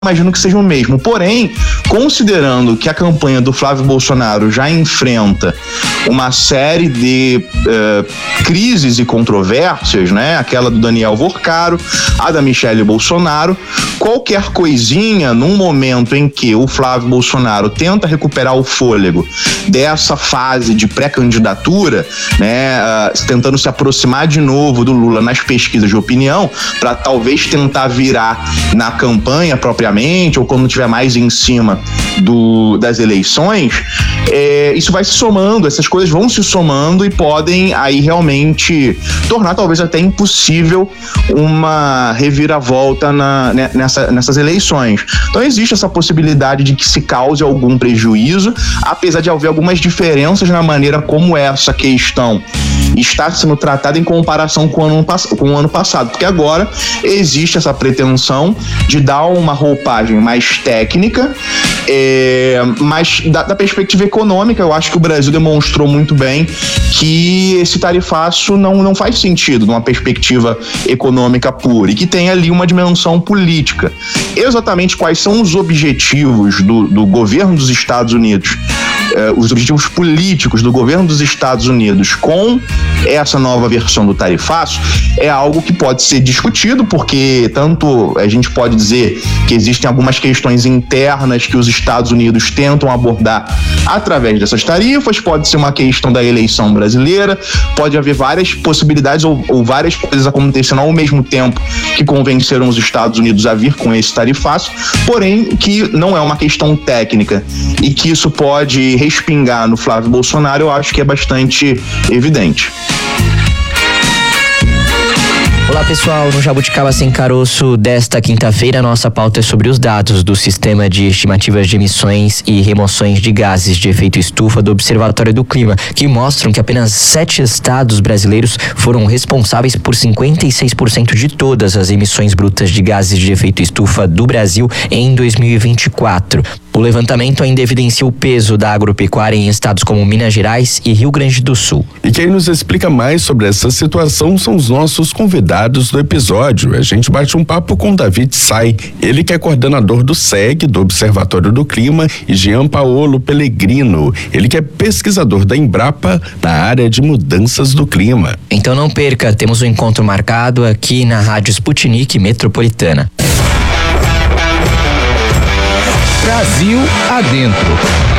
imagino que seja o mesmo. Porém, considerando que a campanha do Flávio Bolsonaro já enfrenta uma série de crises e controvérsias, né? Aquela do Daniel Vorcaro, a da Michelle Bolsonaro, qualquer coisinha num momento em que o Flávio Bolsonaro tenta recuperar o fôlego dessa fase de pré-candidatura, né? Tentando se aproximar de novo do Lula nas pesquisas de opinião, para talvez tentar virar na campanha propriamente, ou quando estiver mais em cima das eleições, isso vai se somando, essas coisas vão se somando e podem aí realmente tornar talvez até impossível uma reviravolta nessas eleições. Então existe essa possibilidade de que se cause algum prejuízo, apesar de haver algumas diferenças na maneira como essa questão está sendo tratada em comparação com o ano passado, porque agora existe essa pretensão de dar uma roupagem mais técnica, mas da perspectiva econômica, eu acho que o Brasil demonstrou muito bem que esse tarifaço não faz sentido numa perspectiva econômica pura, e que tem ali uma dimensão política. Exatamente quais são os objetivos do governo dos Estados Unidos, os objetivos políticos do governo dos Estados Unidos com essa nova versão do tarifaço, é algo que pode ser discutido, porque tanto a gente pode dizer que existem algumas questões internas que os Estados Unidos tentam abordar através dessas tarifas, pode ser uma questão da eleição brasileira, pode haver várias possibilidades ou várias coisas acontecendo ao mesmo tempo que convenceram os Estados Unidos a vir com esse tarifaço, porém que não é uma questão técnica e que isso pode respingar no Flávio Bolsonaro, eu acho que é bastante evidente. Olá pessoal, no Jabuticaba Sem Caroço desta quinta-feira, nossa pauta é sobre os dados do Sistema de Estimativas de Emissões e Remoções de Gases de Efeito Estufa do Observatório do Clima, que mostram que apenas 7 estados brasileiros foram responsáveis por 56% de todas as emissões brutas de gases de efeito estufa do Brasil em 2024. O levantamento ainda evidencia o peso da agropecuária em estados como Minas Gerais e Rio Grande do Sul. E quem nos explica mais sobre essa situação são os nossos convidados do episódio. A gente bate um papo com David Say, ele que é coordenador do SEG, do Observatório do Clima, e Jean Paolo Pellegrino, ele que é pesquisador da Embrapa na área de mudanças do clima. Então não perca, temos um encontro marcado aqui na Rádio Sputnik Metropolitana. Brasil Adentro.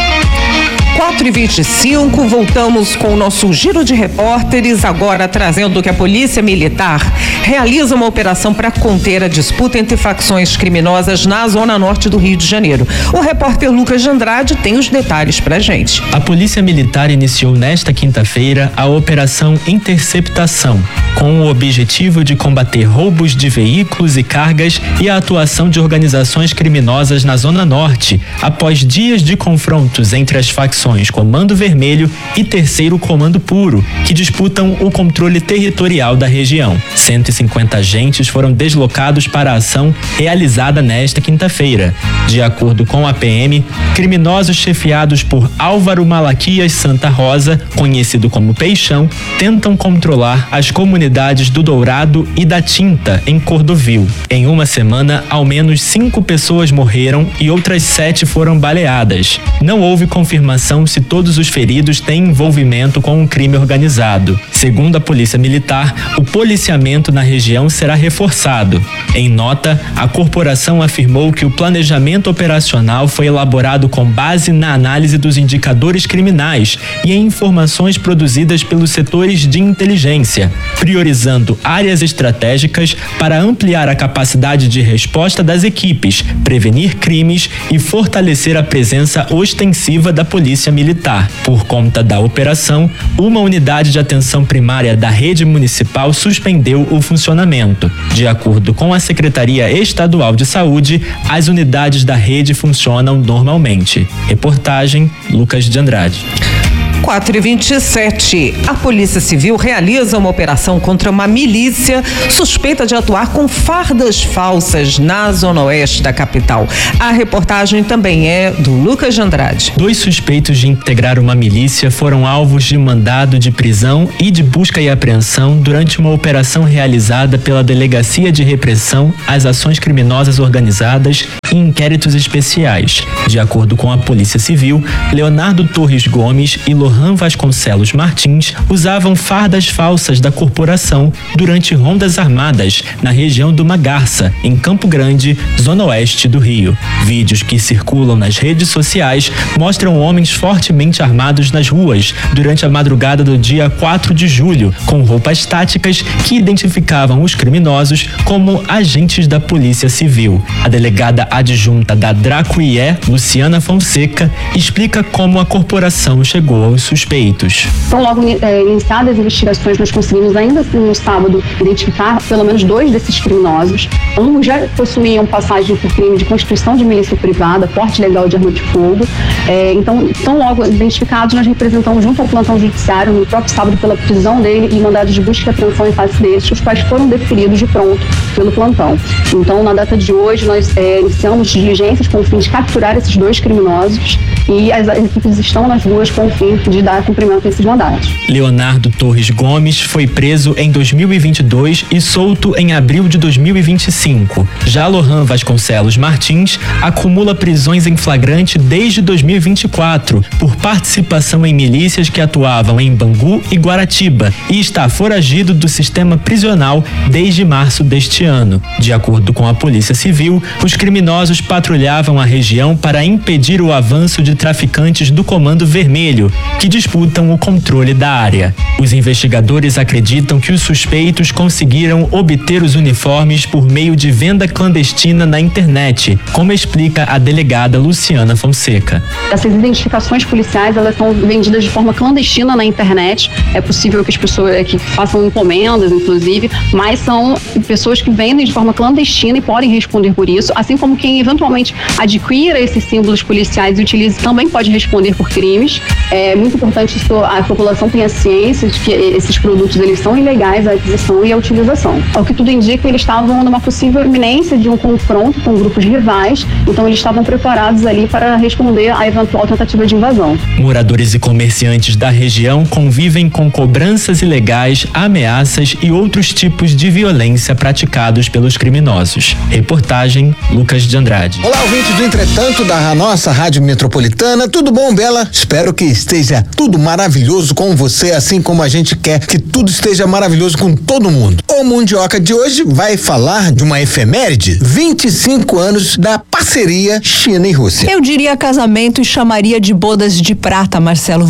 4h25, voltamos com o nosso giro de repórteres, agora trazendo que a Polícia Militar realiza uma operação para conter a disputa entre facções criminosas na zona norte do Rio de Janeiro. O repórter Lucas de Andrade tem os detalhes pra gente. A Polícia Militar iniciou nesta quinta-feira a Operação Interceptação, com o objetivo de combater roubos de veículos e cargas e a atuação de organizações criminosas na zona norte, após dias de confrontos entre as facções Comando Vermelho e Terceiro Comando Puro, que disputam o controle territorial da região. 150 agentes foram deslocados para a ação realizada nesta quinta-feira. De acordo com a PM, criminosos chefiados por Álvaro Malaquias Santa Rosa, conhecido como Peixão, tentam controlar as comunidades do Dourado e da Tinta, em Cordovil. Em uma semana, ao menos 5 pessoas morreram e outras 7 foram baleadas. Não houve confirmação se todos os feridos têm envolvimento com o crime organizado. Segundo a Polícia Militar, o policiamento na região será reforçado. Em nota, a corporação afirmou que o planejamento operacional foi elaborado com base na análise dos indicadores criminais e em informações produzidas pelos setores de inteligência, priorizando áreas estratégicas para ampliar a capacidade de resposta das equipes, prevenir crimes e fortalecer a presença ostensiva da Polícia Militar. Por conta da operação, uma unidade de atenção primária da rede municipal suspendeu o funcionamento. De acordo com a Secretaria Estadual de Saúde, as unidades da rede funcionam normalmente. Reportagem Lucas de Andrade. 4h27. A Polícia Civil realiza uma operação contra uma milícia suspeita de atuar com fardas falsas na zona oeste da capital. A reportagem também é do Lucas de Andrade. 2 suspeitos de integrar uma milícia foram alvos de mandado de prisão e de busca e apreensão durante uma operação realizada pela Delegacia de Repressão às Ações Criminosas Organizadas e Inquéritos Especiais. De acordo com a Polícia Civil, Leonardo Torres Gomes e Lohan Vasconcelos Martins usavam fardas falsas da corporação durante rondas armadas na região do Magarça, em Campo Grande, zona oeste do Rio. Vídeos que circulam nas redes sociais mostram homens fortemente armados nas ruas durante a madrugada do dia 4 de julho, com roupas táticas que identificavam os criminosos como agentes da Polícia Civil. A delegada adjunta da DRACO-IE, Luciana Fonseca, explica como a corporação chegou aos suspeitos. Então, logo iniciadas as investigações, nós conseguimos ainda no sábado identificar pelo menos 2 desses criminosos. Ambos já possuíam passagem por crime de constituição de milícia privada, porte ilegal de arma de fogo. Então, logo identificados, nós representamos junto ao plantão judiciário no próprio sábado pela prisão dele e mandados de busca e apreensão em face deles, os quais foram deferidos de pronto pelo plantão. Então, na data de hoje, nós iniciamos diligências com o fim de capturar esses 2 criminosos e as equipes estão nas ruas com o fim de dar cumprimento a esses mandados. Leonardo Torres Gomes foi preso em 2022 e solto em abril de 2025. Já Lohan Vasconcelos Martins acumula prisões em flagrante desde 2024 por participação em milícias que atuavam em Bangu e Guaratiba e está foragido do sistema prisional desde março deste ano. De acordo com a Polícia Civil, os criminosos patrulhavam a região para impedir o avanço de traficantes do Comando Vermelho, que disputam o controle da área. Os investigadores acreditam que os suspeitos conseguiram obter os uniformes por meio de venda clandestina na internet, como explica a delegada Luciana Fonseca. Essas identificações policiais, elas são vendidas de forma clandestina na internet. É possível que as pessoas que façam encomendas, inclusive, mas são pessoas que vendem de forma clandestina e podem responder por isso, assim como quem eventualmente adquira esses símbolos policiais e utilize também pode responder por crimes. É muito importante que a população tenha ciência de que esses produtos eles são ilegais, a aquisição e a utilização. Ao que tudo indica, eles estavam numa possível iminência de um confronto com grupos rivais, então eles estavam preparados ali para responder à eventual tentativa de invasão. Moradores e comerciantes da região convivem com cobranças ilegais, ameaças e outros tipos de violência praticados pelos criminosos. Reportagem Lucas de Andrade. Olá, ouvintes do Entretanto da nossa Rádio Metropolitana, tudo bom, Bela? Espero que esteja tudo maravilhoso com você, assim como a gente quer que tudo esteja maravilhoso com todo mundo. O Mundioca de hoje vai falar de uma efeméride, 25 anos da parceria China e Rússia. Eu diria casamento e chamaria de bodas de prata, Marcelo.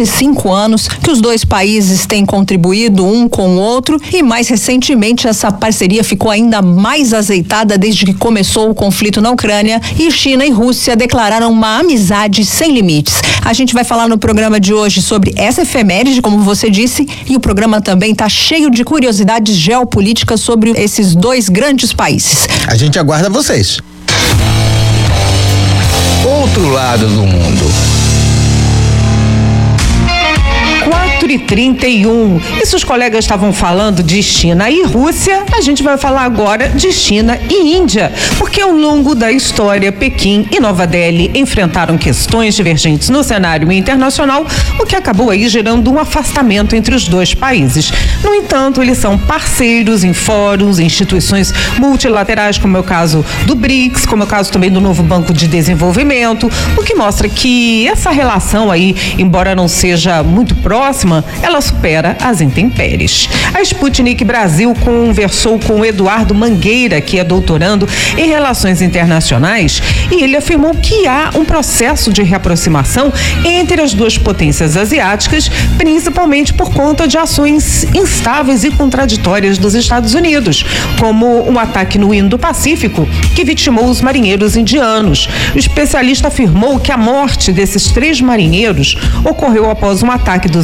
25 anos que os dois países têm contribuído um com o outro e mais recentemente essa parceria ficou ainda mais azeitada desde que começou o conflito na Ucrânia e China e Rússia declararam uma amizade sem limites. A gente vai falar no programa de hoje sobre essa efeméride, como você disse, e o programa também está cheio de curiosidades geopolíticas sobre esses dois grandes países. A gente aguarda vocês. Outro lado do mundo. 4h31. E se os colegas estavam falando de China e Rússia, a gente vai falar agora de China e Índia, porque ao longo da história, Pequim e Nova Delhi enfrentaram questões divergentes no cenário internacional, o que acabou aí gerando um afastamento entre os dois países. No entanto, eles são parceiros em fóruns, instituições multilaterais, como é o caso do BRICS, como é o caso também do novo Banco de Desenvolvimento, o que mostra que essa relação aí, embora não seja muito próxima, ela supera as intempéries. A Sputnik Brasil conversou com o Eduardo Mangueira, que é doutorando em Relações Internacionais, e ele afirmou que há um processo de reaproximação entre as duas potências asiáticas, principalmente por conta de ações instáveis e contraditórias dos Estados Unidos, como um ataque no Indo-Pacífico que vitimou os marinheiros indianos. O especialista afirmou que a morte desses 3 marinheiros ocorreu após um ataque dos Estados Unidos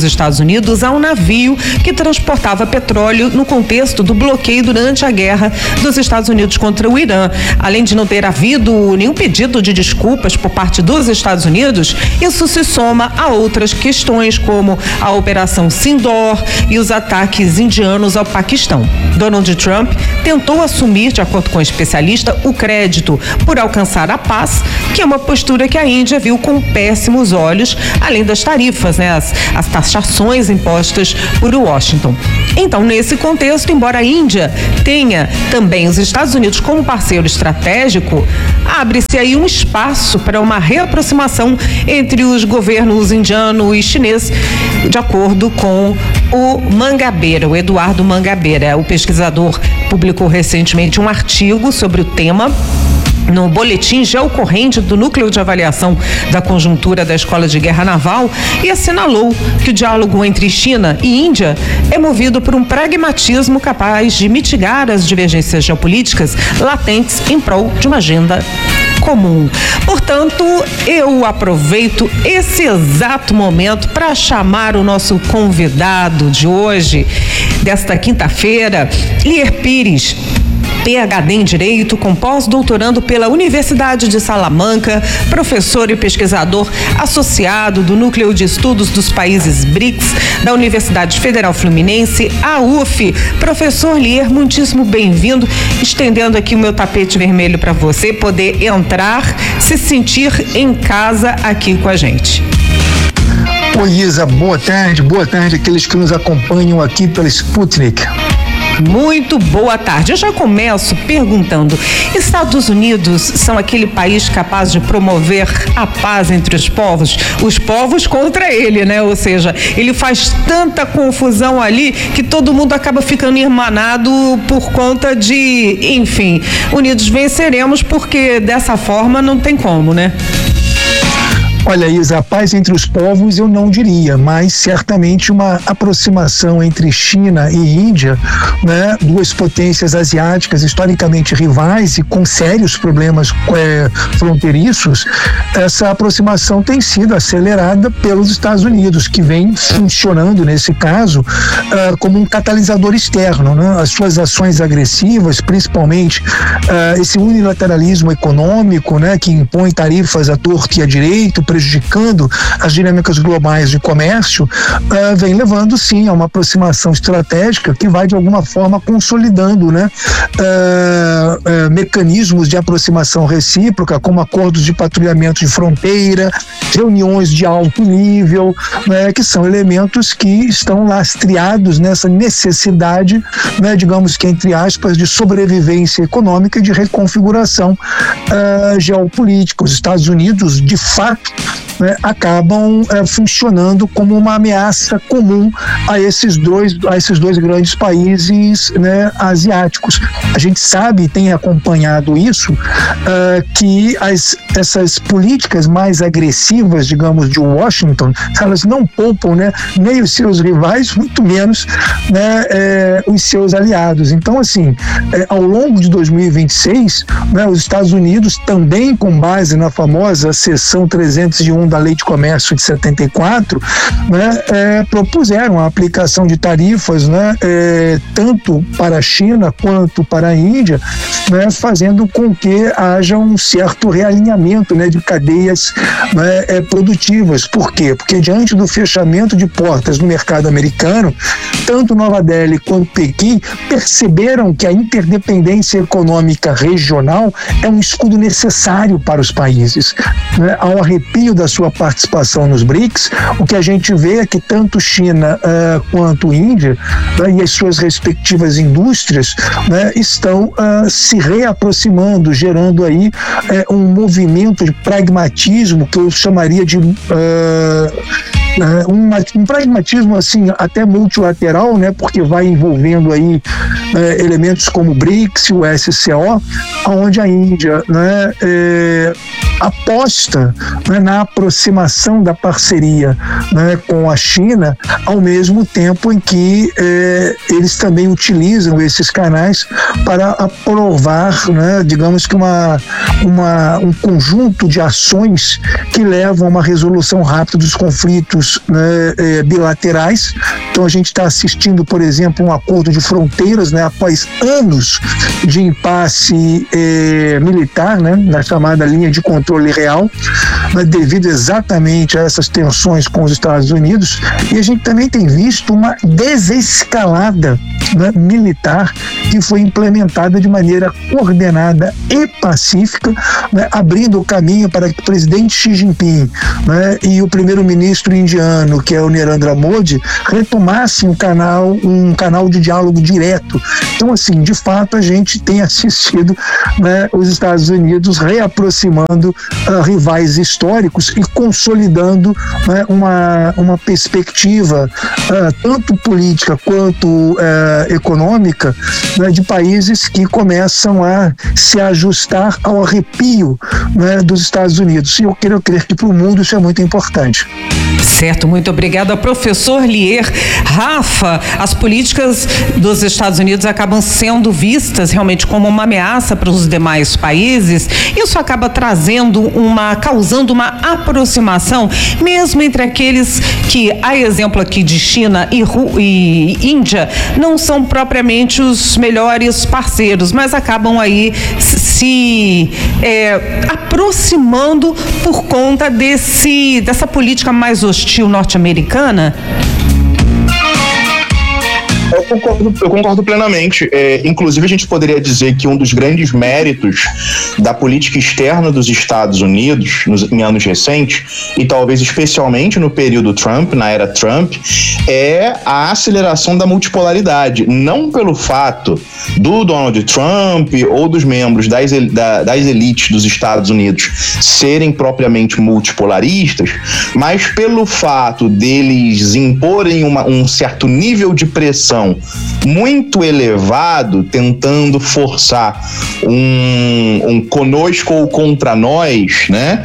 Unidos a um navio que transportava petróleo no contexto do bloqueio durante a guerra dos Estados Unidos contra o Irã. Além de não ter havido nenhum pedido de desculpas por parte dos Estados Unidos, isso se soma a outras questões como a Operação Sindoor e os ataques indianos ao Paquistão. Donald Trump tentou assumir, de acordo com o especialista, o crédito por alcançar a paz, que é uma postura que a Índia viu com péssimos olhos, além das tarifas, as taxações impostas por Washington. Então, nesse contexto, embora a Índia tenha também os Estados Unidos como parceiro estratégico, abre-se aí um espaço para uma reaproximação entre os governos indiano e chinês, de acordo com o Mangabeira, o Eduardo Mangabeira. O pesquisador publicou recentemente um artigo sobre o tema no boletim geocorrente do Núcleo de Avaliação da Conjuntura da Escola de Guerra Naval e assinalou que o diálogo entre China e Índia é movido por um pragmatismo capaz de mitigar as divergências geopolíticas latentes em prol de uma agenda comum. Portanto, eu aproveito esse exato momento para chamar o nosso convidado de hoje, desta quinta-feira, Lier Pires, PhD em Direito, com pós-doutorando pela Universidade de Salamanca, professor e pesquisador associado do Núcleo de Estudos dos Países BRICS, da Universidade Federal Fluminense, a UF. Professor Lier, muitíssimo bem-vindo, estendendo aqui o meu tapete vermelho para você poder entrar, se sentir em casa aqui com a gente. Oi, Isa, boa tarde àqueles que nos acompanham aqui pela Sputnik. Muito boa tarde. Eu já começo perguntando: Estados Unidos são aquele país capaz de promover a paz entre os povos contra ele, né? Ou seja, ele faz tanta confusão ali que todo mundo acaba ficando irmanado por conta de, enfim, unidos venceremos, porque dessa forma não tem como, né? Olha, Isa, a paz entre os povos eu não diria, mas certamente uma aproximação entre China e Índia, né, duas potências asiáticas historicamente rivais e com sérios problemas fronteiriços. Essa aproximação tem sido acelerada pelos Estados Unidos, que vem funcionando nesse caso como um catalisador externo, né? As suas ações agressivas, principalmente esse unilateralismo econômico, né, que impõe tarifas à torta e à direito, prejudicando as dinâmicas globais de comércio, vem levando sim a uma aproximação estratégica que vai de alguma forma consolidando, né, mecanismos de aproximação recíproca, como acordos de patrulhamento de fronteira, reuniões de alto nível, né, que são elementos que estão lastreados nessa necessidade, né, digamos que entre aspas, de sobrevivência econômica e de reconfiguração geopolítica. Os Estados Unidos, de fato, né, acabam funcionando como uma ameaça comum a esses dois grandes países, né, asiáticos. A gente sabe e tem acompanhado isso, que essas políticas mais agressivas, digamos, de Washington, elas não poupam, né, nem os seus rivais, muito menos, né, os seus aliados. Então, assim, ao longo de 2026, né, os Estados Unidos, também com base na famosa seção 301 da Lei de Comércio de 74, né, propuseram a aplicação de tarifas, né, tanto para a China quanto para a Índia, né, fazendo com que haja um certo realinhamento, né, de cadeias, né, produtivas. Por quê? Porque diante do fechamento de portas no mercado americano, tanto Nova Delhi quanto Pequim perceberam que a interdependência econômica regional é um escudo necessário para os países, né? Ao arrepio da sua participação nos BRICS, o que a gente vê é que tanto China quanto Índia, né, e as suas respectivas indústrias, né, estão se reaproximando, gerando aí um movimento de pragmatismo que eu chamaria de um pragmatismo assim até multilateral, né, porque vai envolvendo aí elementos como o BRICS e o SCO, onde a Índia, né, aposta, né, na aproximação da parceria, né, com a China, ao mesmo tempo em que eles também utilizam esses canais para aprovar, né, digamos que um conjunto de ações que levam a uma resolução rápida dos conflitos, né, bilaterais. Então a gente está assistindo, por exemplo, um acordo de fronteiras, né, após anos de impasse militar, né, na chamada linha de controle real, né, devido exatamente a essas tensões com os Estados Unidos. E a gente também tem visto uma desescalada, né, militar que foi implementada de maneira coordenada e pacífica, né, abrindo o caminho para que o presidente Xi Jinping, né, e o primeiro-ministro indiano, que é o Narendra Modi, retomassem um canal de diálogo direto. Então, assim, de fato, a gente tem assistido, né, os Estados Unidos reaproximando rivais históricos e consolidando, né, uma perspectiva tanto política quanto econômica, né, de países que começam a se ajustar ao arrepio, né, dos Estados Unidos. E eu quero crer que para o mundo isso é muito importante. Certo, muito obrigada, professor Lier. Rafa, as políticas dos Estados Unidos acabam sendo vistas realmente como uma ameaça para os demais países. Isso acaba causando uma aproximação, mesmo entre aqueles que, a exemplo aqui de China e Índia, não são propriamente os melhores parceiros, mas acabam aí se aproximando por conta dessa política mais hostil norte-americana? Eu concordo plenamente. Inclusive, a gente poderia dizer que um dos grandes méritos da política externa dos Estados Unidos em anos recentes, e talvez especialmente no período Trump, na era Trump, é a aceleração da multipolaridade. Não pelo fato do Donald Trump ou dos membros das elites dos Estados Unidos serem propriamente multipolaristas, mas pelo fato deles imporem um certo nível de pressão muito elevado, tentando forçar um conosco ou contra nós, né?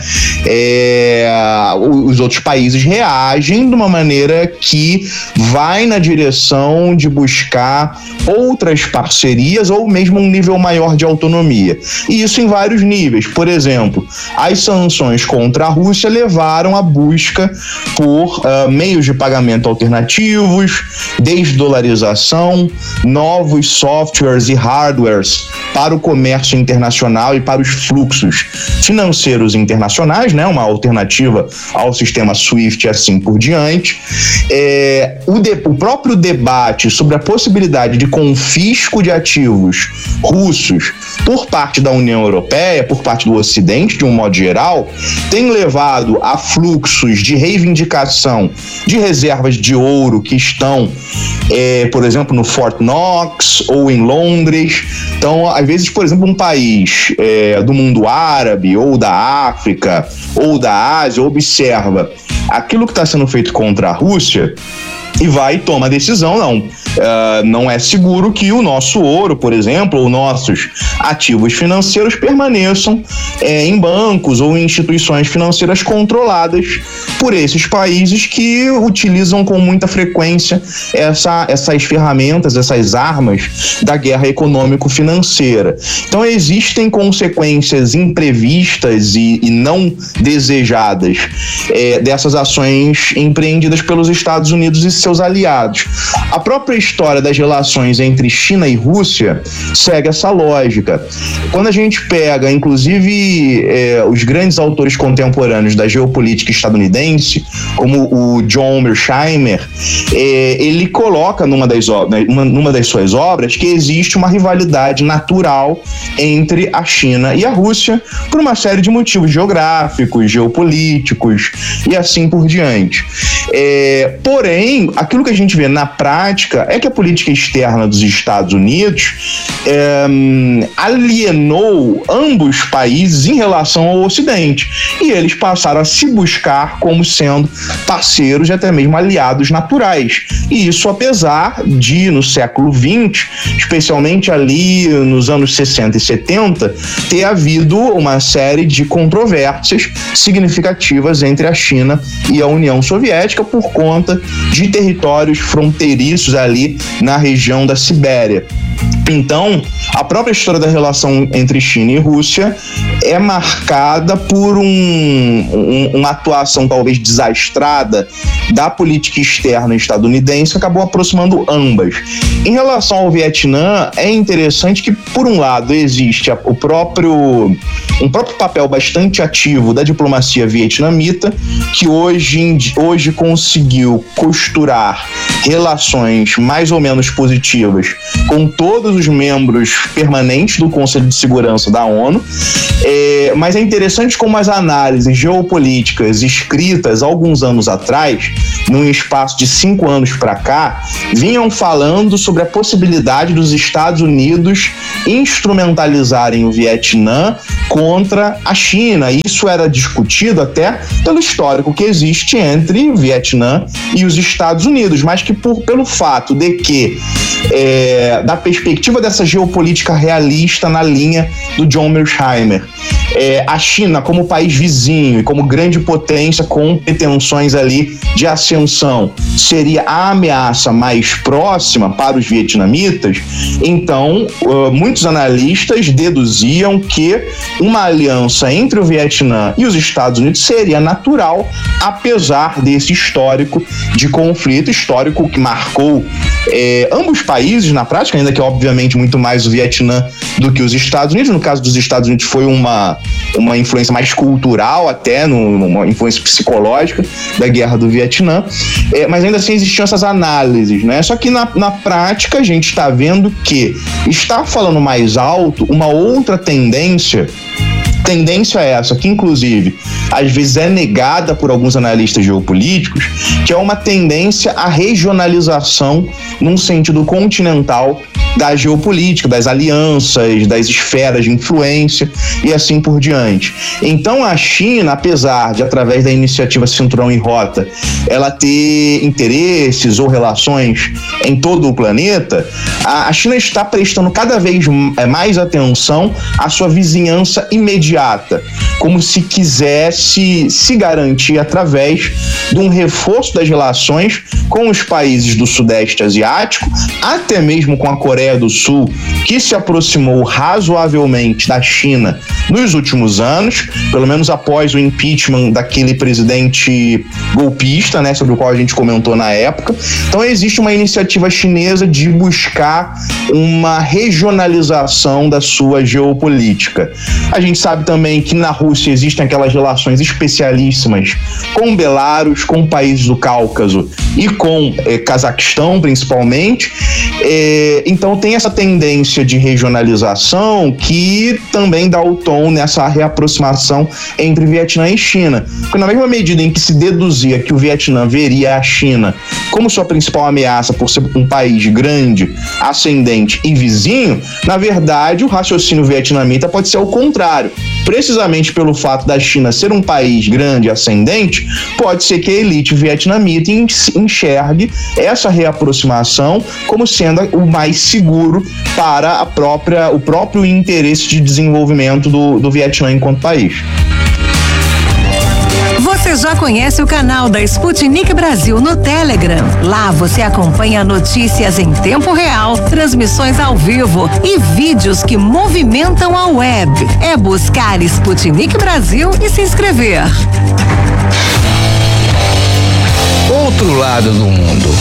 Os outros países reagem de uma maneira que vai na direção de buscar outras parcerias ou mesmo um nível maior de autonomia. E isso em vários níveis. Por exemplo, as sanções contra a Rússia levaram à busca por meios de pagamento alternativos, desdolarização, novos softwares e hardwares para o comércio internacional e para os fluxos financeiros internacionais, né? Uma alternativa ao sistema SWIFT e assim por diante. O próprio debate sobre a possibilidade de confisco de ativos russos por parte da União Europeia, por parte do Ocidente, de um modo geral, tem levado a fluxos de reivindicação de reservas de ouro que estão, por exemplo, no Fort Knox ou em Londres. Então, às vezes, por exemplo, um país do mundo árabe ou da África ou da Ásia observa aquilo que está sendo feito contra a Rússia e vai e toma a decisão, não é seguro que o nosso ouro, por exemplo, ou nossos ativos financeiros permaneçam em bancos ou em instituições financeiras controladas por esses países que utilizam com muita frequência essas ferramentas, essas armas da guerra econômico-financeira. Então existem consequências imprevistas e não desejadas dessas ações empreendidas pelos Estados Unidos e seus aliados. A própria história das relações entre China e Rússia segue essa lógica. Quando a gente pega, inclusive, os grandes autores contemporâneos da geopolítica estadunidense, como o John Mearsheimer, ele coloca numa das suas obras que existe uma rivalidade natural entre a China e a Rússia por uma série de motivos geográficos, geopolíticos e assim por diante. Porém, aquilo que a gente vê na prática é que a política externa dos Estados Unidos alienou ambos países em relação ao Ocidente, e eles passaram a se buscar como sendo parceiros e até mesmo aliados naturais. E isso apesar de, no século XX, especialmente ali nos anos 60 e 70, ter havido uma série de controvérsias significativas entre a China e a União Soviética por conta de territórios fronteiriços ali na região da Sibéria. Então, a própria história da relação entre China e Rússia é marcada por uma atuação talvez desastrada da política externa estadunidense, que acabou aproximando ambas. Em relação ao Vietnã, é interessante que, por um lado, existe um próprio papel bastante ativo da diplomacia vietnamita, que hoje conseguiu costurar relações mais ou menos positivas com todos os membros permanentes do Conselho de Segurança da ONU, mas é interessante como as análises geopolíticas escritas alguns anos atrás, num espaço de 5 anos para cá, vinham falando sobre a possibilidade dos Estados Unidos instrumentalizarem o Vietnã contra a China. Isso era discutido até pelo histórico que existe entre o Vietnã e os Estados Unidos, mas que pelo fato de que, da perspectiva dessa geopolítica realista na linha do John Mearsheimer, a China como país vizinho e como grande potência com pretensões ali de ascensão seria a ameaça mais próxima para os vietnamitas, então muitos analistas deduziam que uma aliança entre o Vietnã e os Estados Unidos seria natural, apesar desse histórico de conflito, histórico que marcou ambos países na prática, ainda que obviamente muito mais o Vietnã do que os Estados Unidos. No caso dos Estados Unidos foi uma influência mais cultural, até uma influência psicológica da guerra do Vietnã, mas ainda assim existiam essas análises, né? Só que na prática a gente está vendo que está falando mais alto uma outra tendência essa, que inclusive às vezes é negada por alguns analistas geopolíticos, que é uma tendência à regionalização num sentido continental da geopolítica, das alianças, das esferas de influência e assim por diante. Então a China, apesar de, através da iniciativa Cinturão e Rota, ela ter interesses ou relações em todo o planeta, a China está prestando cada vez mais atenção à sua vizinhança imediata, como se quisesse se garantir através de um reforço das relações com os países do Sudeste Asiático, até mesmo com a Coreia do Sul, que se aproximou razoavelmente da China nos últimos anos, pelo menos após o impeachment daquele presidente golpista, né, sobre o qual a gente comentou na época. Então existe uma iniciativa chinesa de buscar uma regionalização da sua geopolítica. A gente sabe também que na Rússia existem aquelas relações especialíssimas com Belarus, com países do Cáucaso e com Cazaquistão, principalmente. Então tem essa tendência de regionalização que também dá o tom nessa reaproximação entre Vietnã e China. Porque na mesma medida em que se deduzia que o Vietnã veria a China como sua principal ameaça por ser um país grande, ascendente e vizinho, na verdade o raciocínio vietnamita pode ser o contrário. Precisamente pelo fato da China ser um país grande e ascendente, pode ser que a elite vietnamita enxergue essa reaproximação como sendo o mais seguro para o próprio interesse de desenvolvimento do Vietnã enquanto país. Você já conhece o canal da Sputnik Brasil no Telegram? Lá você acompanha notícias em tempo real, transmissões ao vivo e vídeos que movimentam a web. É buscar Sputnik Brasil e se inscrever. Outro lado do mundo.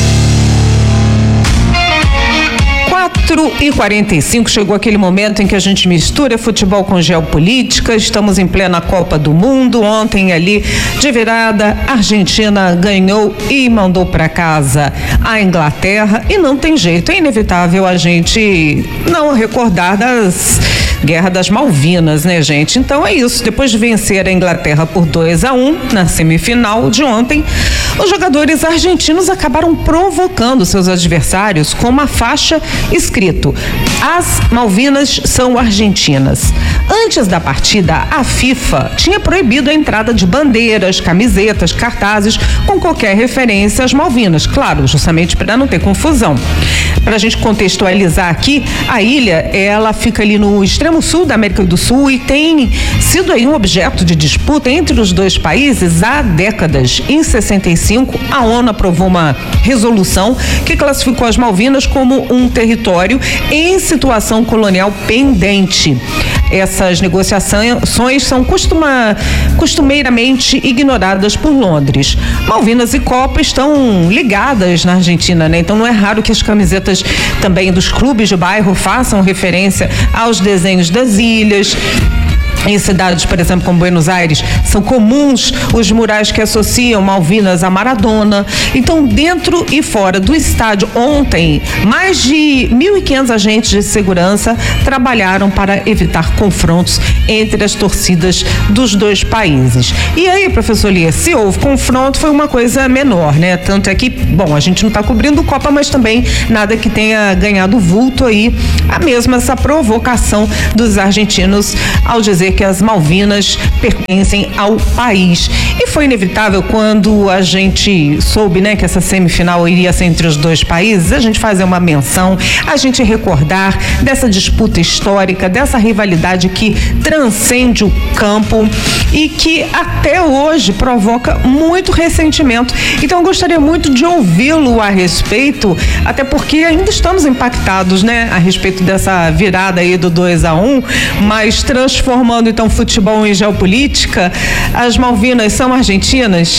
4h45, chegou aquele momento em que a gente mistura futebol com geopolítica. Estamos em plena Copa do Mundo. Ontem ali, de virada, a Argentina ganhou e mandou para casa a Inglaterra, e não tem jeito, é inevitável a gente não recordar Guerra das Malvinas, né, gente? Então é isso. Depois de vencer a Inglaterra por 2-1 na semifinal de ontem, os jogadores argentinos acabaram provocando seus adversários com uma faixa escrito: "As Malvinas são argentinas". Antes da partida, a FIFA tinha proibido a entrada de bandeiras, camisetas, cartazes com qualquer referência às Malvinas, claro, justamente para não ter confusão. Para a gente contextualizar aqui, a ilha, ela fica ali no extremo sul da América do Sul e tem sido aí um objeto de disputa entre os dois países há décadas. Em 65, a ONU aprovou uma resolução que classificou as Malvinas como um território em situação colonial pendente. Essas negociações são costumeiramente ignoradas por Londres. Malvinas e Copa estão ligadas na Argentina, né? Então não é raro que as camisetas também dos clubes de bairro façam referência aos desenhos das ilhas. Em cidades, por exemplo, como Buenos Aires, são comuns os murais que associam Malvinas a Maradona. Então, dentro e fora do estádio, ontem, mais de 1.500 agentes de segurança trabalharam para evitar confrontos entre as torcidas dos dois países. E aí, professor Lia, se houve confronto, foi uma coisa menor, né? Tanto é que, bom, a gente não está cobrindo Copa, mas também nada que tenha ganhado vulto aí. A mesma essa provocação dos argentinos ao dizer que as Malvinas pertencem ao país. E foi inevitável quando a gente soube, né, que essa semifinal iria ser entre os dois países, a gente fazer uma menção, a gente recordar dessa disputa histórica, dessa rivalidade que transcende o campo e que até hoje provoca muito ressentimento. Então eu gostaria muito de ouvi-lo a respeito, até porque ainda estamos impactados, né, a respeito dessa virada aí do 2-1, mas transformando então futebol em geopolítica, as Malvinas são argentinas?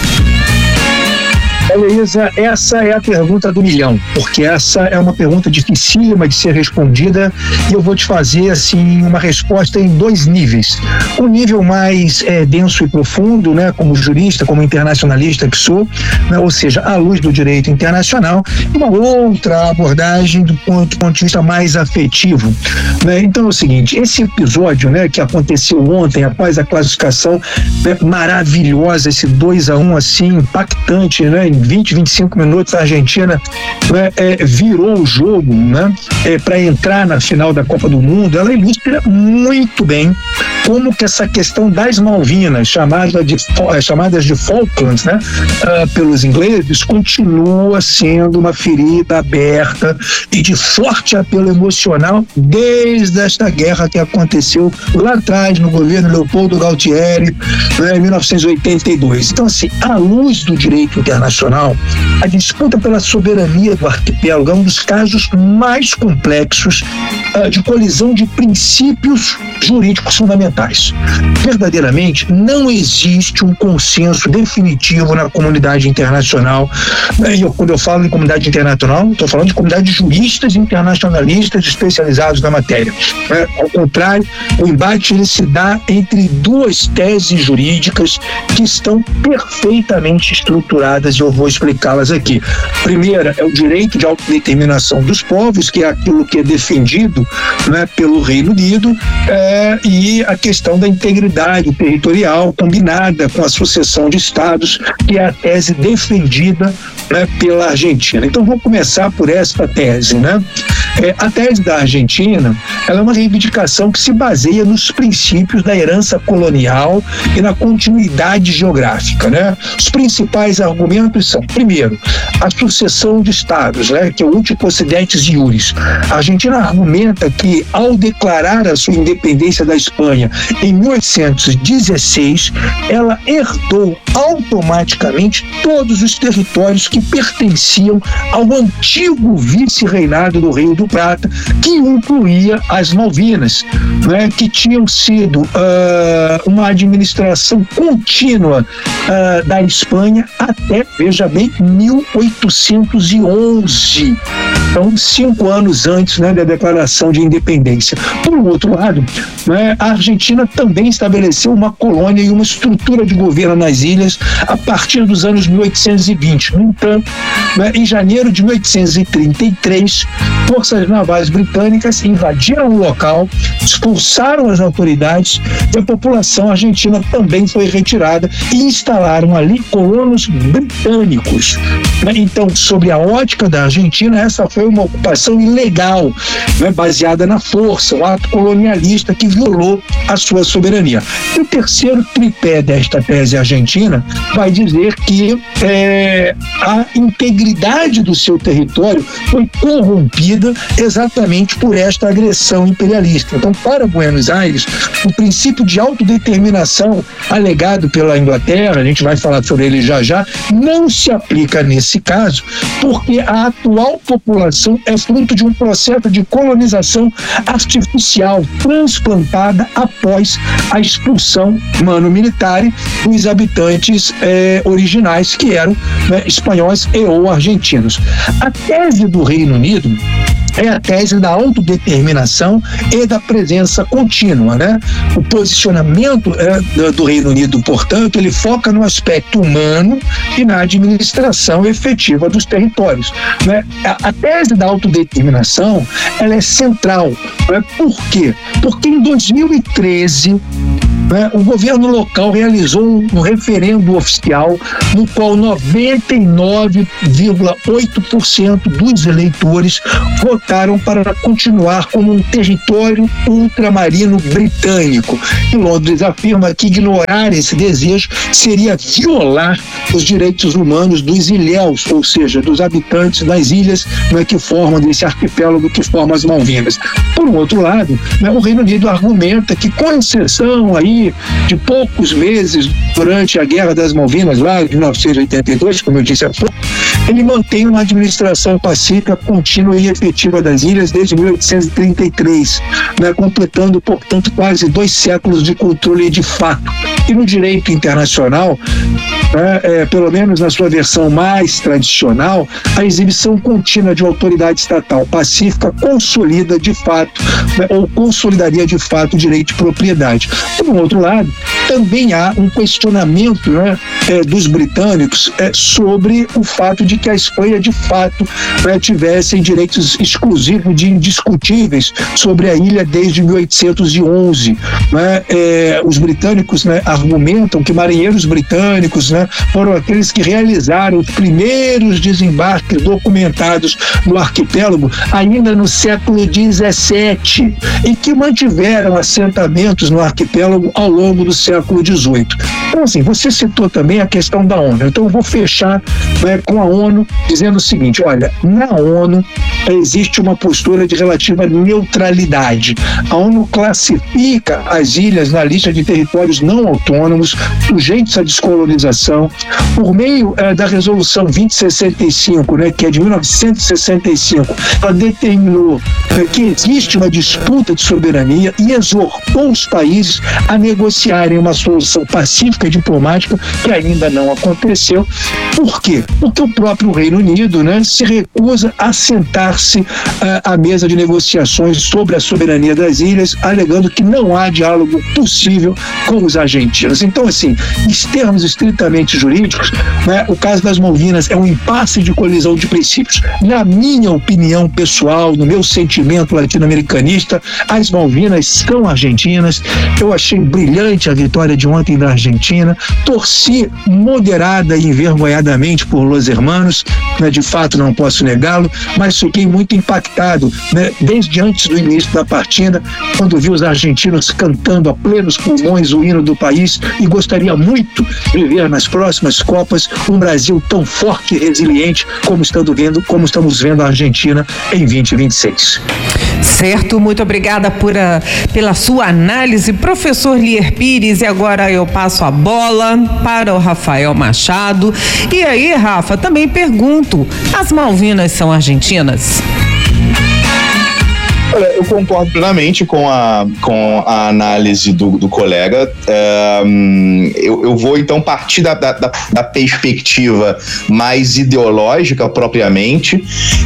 Heloísa, essa é a pergunta do milhão, porque essa é uma pergunta dificílima de ser respondida e eu vou te fazer assim uma resposta em dois níveis. Um nível mais denso e profundo, né, como jurista, como internacionalista que sou, né, ou seja, à luz do direito internacional, e uma outra abordagem do ponto de vista mais afetivo, né? Então é o seguinte, esse episódio, né, que aconteceu ontem após a classificação, né, maravilhosa, esse 2-1 assim impactante, né, em 20, 25 minutos a Argentina, né, virou o jogo, né, para entrar na final da Copa do Mundo. Ela ilustra muito bem como que essa questão das Malvinas, chamadas de Falklands, né, pelos ingleses, continua sendo uma ferida aberta e de forte apelo emocional desde esta guerra que aconteceu lá atrás no governo Leopoldo Galtieri, né, em 1982. Então, assim, à luz do direito internacional, a disputa pela soberania do arquipélago é um dos casos mais complexos de colisão de princípios jurídicos fundamentais. Verdadeiramente, não existe um consenso definitivo na comunidade internacional. Quando eu falo em comunidade internacional, estou falando de comunidade de juristas internacionalistas especializados na matéria. Ao contrário, o embate ele se dá entre duas teses jurídicas que estão perfeitamente estruturadas e eu vou explicá-las aqui. Primeira é o direito de autodeterminação dos povos, que é aquilo que é defendido, né, pelo Reino Unido, e a questão da integridade territorial combinada com a sucessão de estados, que é a tese defendida, né, pela Argentina. Então vamos começar por esta tese, né? A tese da Argentina, ela é uma reivindicação que se baseia nos princípios da herança colonial e na continuidade geográfica, né? Os principais argumentos são, primeiro, a sucessão de estados, né, que é o uti possidetis iuris. A Argentina argumenta que, ao declarar a sua independência da Espanha em 1816, ela herdou automaticamente todos os territórios que pertenciam ao antigo vice-reinado do Rio do Prata, que incluía as Malvinas, né, que tinham sido uma administração contínua da Espanha até, veja bem, 1811. Então, 5 anos antes, né, da declaração de independência. Por outro lado, né, a Argentina também estabeleceu uma colônia e uma estrutura de governo nas ilhas a partir dos anos 1820. No entanto, né, em janeiro de 1833, forças navais britânicas invadiram o local, expulsaram as autoridades e a população argentina também foi retirada e instalaram ali colonos britânicos. Então, sobre a ótica da Argentina, essa foi uma ocupação ilegal, né, baseada na força, um ato colonialista que violou a sua soberania. E o terceiro tripé desta tese argentina vai dizer que a integridade do seu território foi corrompida exatamente por esta agressão imperialista. Então, para Buenos Aires, o princípio de autodeterminação alegado pela Inglaterra, a gente vai falar sobre ele já já, não se aplica nesse caso, porque a atual população é fruto de um processo de colonização artificial transplantada após a expulsão mano-militar dos habitantes originais, que eram, né, espanhóis e ou argentinos. A tese do Reino Unido é a tese da autodeterminação e da presença contínua, né? O posicionamento do Reino Unido, portanto, ele foca no aspecto humano e na administração efetiva dos territórios, né? A tese da autodeterminação, ela é central, né? Por quê? Porque em 2013, né, o governo local realizou um referendo oficial no qual 99,8% dos eleitores votaram para continuar como um território ultramarino britânico. E Londres afirma que ignorar esse desejo seria violar os direitos humanos dos ilhéus, ou seja, dos habitantes das ilhas, né, que formam desse arquipélago que forma as Malvinas. Por um outro lado, né, o Reino Unido argumenta que, com exceção aí de poucos meses durante a Guerra das Malvinas, lá de 1982, como eu disse há pouco, ele mantém uma administração pacífica, contínua e efetiva das ilhas desde 1833, né, completando, portanto, quase 2 séculos de controle de fato. E no direito internacional, né, pelo menos na sua versão mais tradicional, a exibição contínua de autoridade estatal pacífica consolida de fato, né, ou consolidaria de fato o direito de propriedade. Por outro lado, também há um questionamento, né, dos britânicos sobre o fato de que a Espanha de fato, né, tivesse direitos exclusivos e indiscutíveis sobre a ilha desde 1811. Né? Os britânicos, né, argumentam que marinheiros britânicos, né, foram aqueles que realizaram os primeiros desembarques documentados no arquipélago ainda no século XVII e que mantiveram assentamentos no arquipélago ao longo do século XVIII. Então, assim, você citou também a questão da ONU. Então, eu vou fechar, né, com a ONU dizendo o seguinte: olha, na ONU existe uma postura de relativa neutralidade. A ONU classifica as ilhas na lista de territórios não autônomos, sujeitos à descolonização, por meio da resolução 2065, né, que é de 1965. Ela determinou que existe uma disputa de soberania e exortou os países a negociarem uma solução pacífica e diplomática, que ainda não aconteceu. Por quê? Porque o próprio Reino Unido, né, se recusa a sentar-se à mesa de negociações sobre a soberania das ilhas, alegando que não há diálogo possível com os argentinos. Então, assim, em termos estritamente jurídicos, né, o caso das Malvinas é um impasse de colisão de princípios. Na minha opinião pessoal, no meu sentimento latino-americanista, as Malvinas são argentinas. Eu achei brilhante a vitória de ontem da Argentina, torci moderada e envergonhadamente por Los Hermanos, né, de fato não posso negá-lo, mas fiquei muito impactado, né, desde antes do início da partida, quando vi os argentinos cantando a plenos pulmões o hino do país, e gostaria muito de ver nas próximas Copas um Brasil tão forte e resiliente como estamos vendo a Argentina em 2026. Certo, muito obrigada pela sua análise, professor Lier Pires. E agora eu passo a bola para o Rafael Machado. E aí, Rafa, também pergunto: as Malvinas são argentinas? Olha, eu concordo plenamente com a análise do colega. Eu vou então partir da perspectiva mais ideológica propriamente.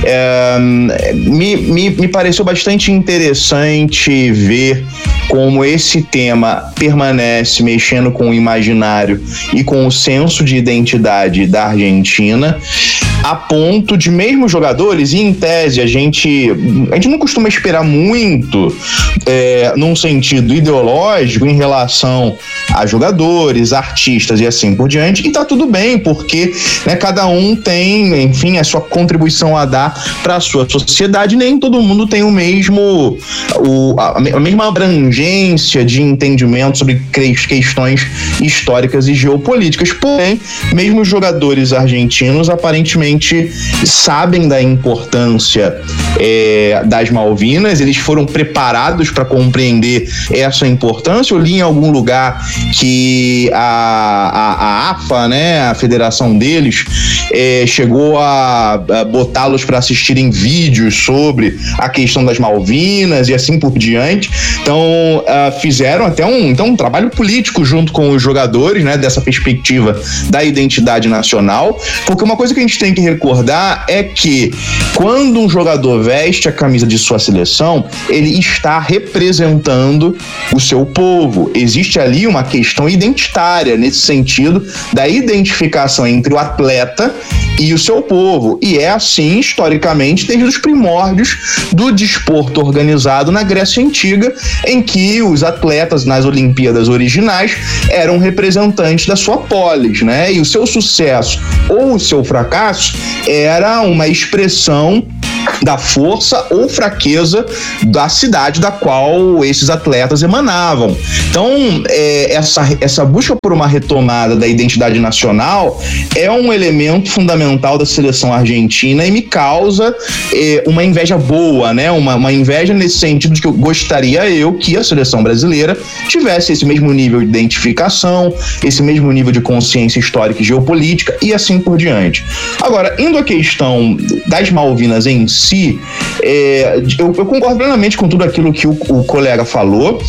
Me pareceu bastante interessante ver como esse tema permanece mexendo com o imaginário e com o senso de identidade da Argentina, a ponto de mesmo jogadores, e em tese a gente não costuma esperar muito num sentido ideológico em relação a jogadores, artistas e assim por diante, e tá tudo bem, porque cada um tem, enfim, a sua contribuição a dar para a sua sociedade, nem todo mundo tem a mesma abrangência de entendimento sobre questões históricas e geopolíticas. Porém, mesmo os jogadores argentinos aparentemente sabem da importância das Malvinas, eles foram preparados para compreender essa importância. Eu li em algum lugar que a AFA, a federação deles, chegou a botá-los para assistirem vídeos sobre a questão das Malvinas e assim por diante. Então, fizeram até um trabalho político junto com os jogadores, dessa perspectiva da identidade nacional, porque uma coisa que a gente tem que recordar é que quando um jogador veste a camisa de sua seleção, ele está representando o seu povo. Existe ali uma questão identitária nesse sentido da identificação entre o atleta e o seu povo. E é assim, historicamente, desde os primórdios do desporto organizado na Grécia Antiga, em que os atletas nas Olimpíadas originais eram representantes da sua polis, E o seu sucesso ou o seu fracasso era uma expressão da força ou fraqueza da cidade da qual esses atletas emanavam. Então, essa busca por uma retomada da identidade nacional é um elemento fundamental da seleção argentina e me causa uma inveja boa, uma inveja nesse sentido de que eu gostaria que a seleção brasileira tivesse esse mesmo nível de identificação, esse mesmo nível de consciência histórica e geopolítica e assim por diante. Agora, indo à questão das Malvinas em si, eu concordo plenamente com tudo aquilo que o colega falou.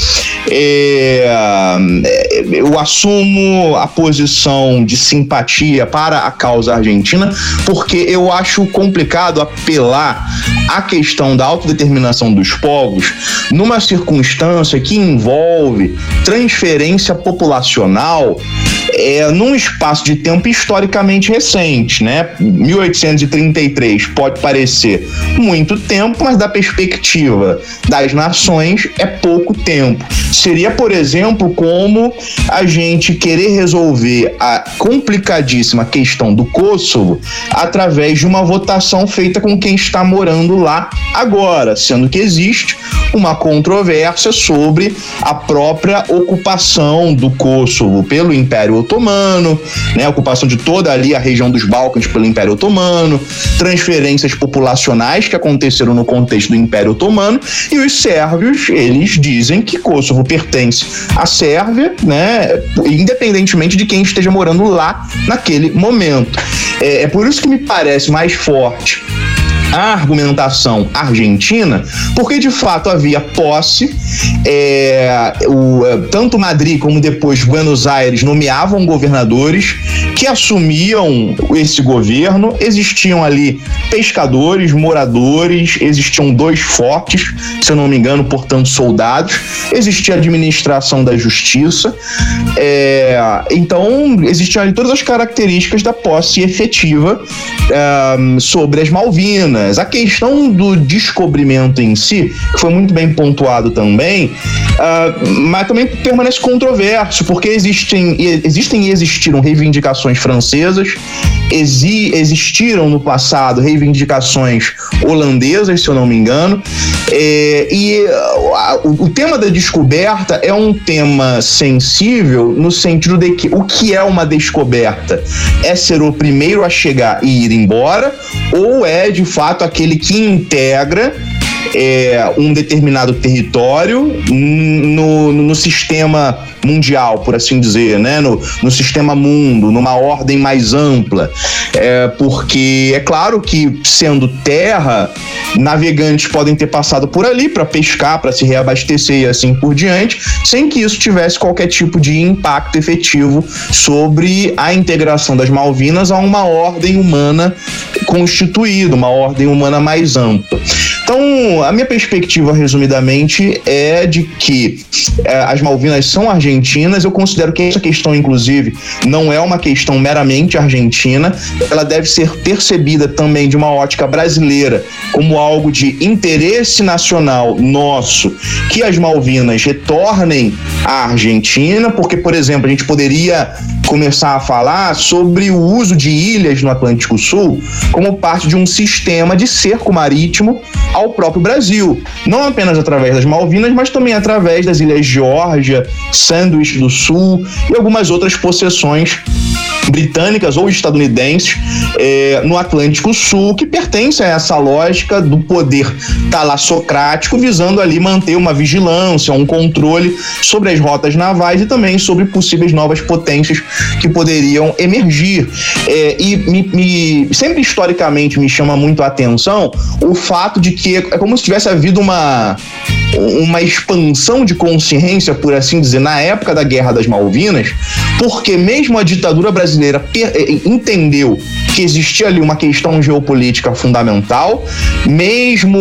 Eu assumo a posição de simpatia para a causa argentina, porque eu acho complicado apelar à questão da autodeterminação dos povos numa circunstância que envolve transferência populacional num espaço de tempo historicamente recente, 1833 pode parecer muito tempo, mas da perspectiva das nações é pouco tempo. Seria, por exemplo, como a gente querer resolver a complicadíssima questão do Kosovo através de uma votação feita com quem está morando lá agora, sendo que existe uma controvérsia sobre a própria ocupação do Kosovo pelo Império Otomano, a ocupação de toda ali a região dos Balcãs pelo Império Otomano, transferências populacionais que aconteceram no contexto do Império Otomano, e os sérvios, eles dizem que Kosovo pertence à Sérvia, independentemente de quem esteja morando lá naquele momento. É por isso que me parece mais forte a argumentação argentina, porque de fato havia posse, tanto Madrid como depois Buenos Aires nomeavam governadores que assumiam esse governo. Existiam ali pescadores, moradores, existiam 2 fortes, se eu não me engano, portanto soldados, existia a administração da justiça, então existiam ali todas as características da posse efetiva sobre as Malvinas. A questão do descobrimento em si, que foi muito bem pontuado também, mas também permanece controverso, porque existem e existiram reivindicações francesas, existiram no passado reivindicações holandesas, se eu não me engano, o tema da descoberta é um tema sensível no sentido de que o que é uma descoberta? É ser o primeiro a chegar e ir embora, ou é de fato aquele que integra um determinado território no sistema mundial, por assim dizer, né? No sistema mundo, numa ordem mais ampla. Porque é claro que, sendo terra, navegantes podem ter passado por ali para pescar, para se reabastecer e assim por diante, sem que isso tivesse qualquer tipo de impacto efetivo sobre a integração das Malvinas a uma ordem humana constituída, uma ordem humana mais ampla. Então, a minha perspectiva, resumidamente, é de que as Malvinas são argentinas. Eu considero que essa questão, inclusive, não é uma questão meramente argentina. Ela deve ser percebida também de uma ótica brasileira como algo de interesse nacional nosso, que as Malvinas retornem à Argentina, porque, por exemplo, a gente poderia começar a falar sobre o uso de ilhas no Atlântico Sul como parte de um sistema de cerco marítimo ao próprio Brasil, não apenas através das Malvinas, mas também através das ilhas Geórgia, Sandwich do Sul e algumas outras possessões britânicas ou estadunidenses no Atlântico Sul, que pertencem a essa lógica do poder talassocrático, visando ali manter uma vigilância, um controle sobre as rotas navais e também sobre possíveis novas potências que poderiam emergir. Sempre historicamente me chama muito a atenção o fato de que é como se tivesse havido uma expansão de consciência, por assim dizer, na época da Guerra das Malvinas, porque mesmo a ditadura brasileira entendeu que existia ali uma questão geopolítica fundamental, mesmo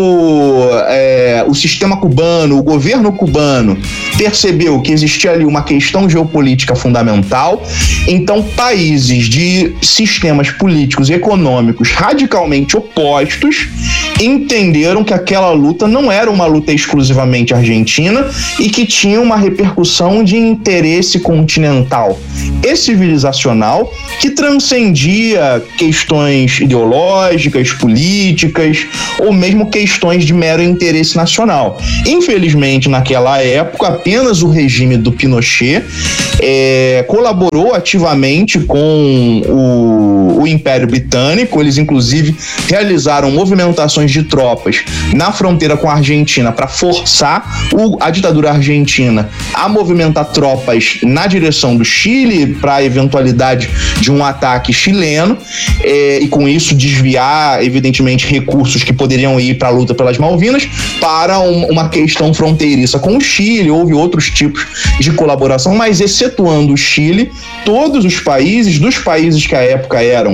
o sistema cubano, o governo cubano percebeu que existia ali uma questão geopolítica fundamental. Então, países de sistemas políticos e econômicos radicalmente opostos entenderam que aquela luta não era uma luta exclusivamente argentina e que tinha uma repercussão de interesse continental e civilizacional que transcendia questões ideológicas, políticas ou mesmo questões de mero interesse nacional. Infelizmente, naquela época, apenas o regime do Pinochet colaborou ativamente com o Império Britânico. Eles, inclusive, realizaram movimentações de tropas na fronteira com a Argentina para forçar a ditadura argentina a movimentar tropas na direção do Chile para a eventualidade de um ataque chileno e com isso desviar, evidentemente, recursos que poderiam ir para a luta pelas Malvinas para uma questão fronteiriça com o Chile. Houve outros tipos de colaboração, mas excetuando o Chile, todos os países, dos países que à época eram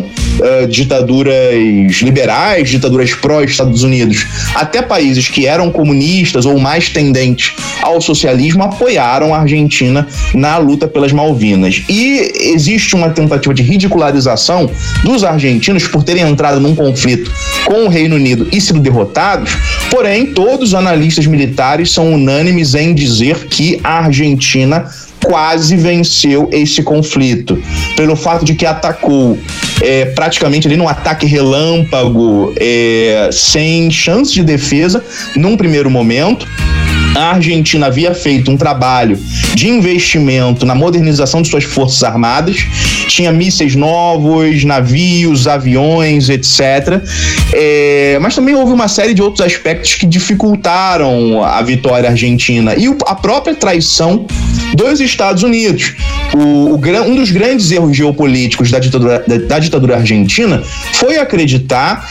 ditaduras liberais, ditaduras pró-Estados Unidos, até países que eram comunistas ou mais tendentes ao socialismo, apoiaram a Argentina na luta pelas Malvinas. E existe uma tentativa de ridicularização dos argentinos por terem entrado num conflito com o Reino Unido e sido derrotados, porém todos os analistas militares são unânimes em dizer que a Argentina quase venceu esse conflito, pelo fato de que atacou praticamente ali num ataque relâmpago, sem chance de defesa num primeiro momento. A Argentina havia feito um trabalho de investimento na modernização de suas forças armadas, tinha mísseis novos, navios, aviões, etc. Mas também houve uma série de outros aspectos que dificultaram a vitória argentina e a própria traição dos Estados Unidos. Um dos grandes erros geopolíticos da ditadura argentina foi acreditar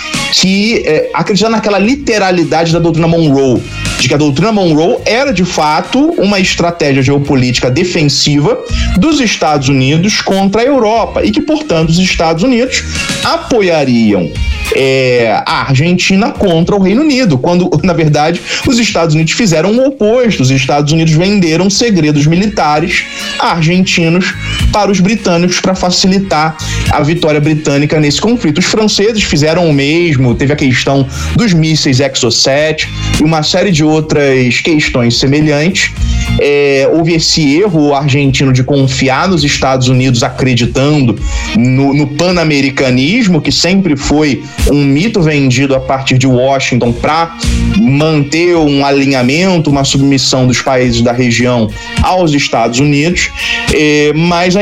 naquela literalidade da doutrina Monroe, de que a doutrina Monroe era de fato uma estratégia geopolítica defensiva dos Estados Unidos contra a Europa e que, portanto, os Estados Unidos apoiariam a Argentina contra o Reino Unido, quando, na verdade, os Estados Unidos fizeram o oposto. Os Estados Unidos venderam segredos militares argentinos para os britânicos para facilitar a vitória britânica nesse conflito. Os franceses fizeram o mesmo, teve a questão dos mísseis Exocet e uma série de outras questões semelhantes. Houve esse erro argentino de confiar nos Estados Unidos, acreditando no pan-americanismo, que sempre foi um mito vendido a partir de Washington para manter um alinhamento, uma submissão dos países da região aos Estados Unidos, mas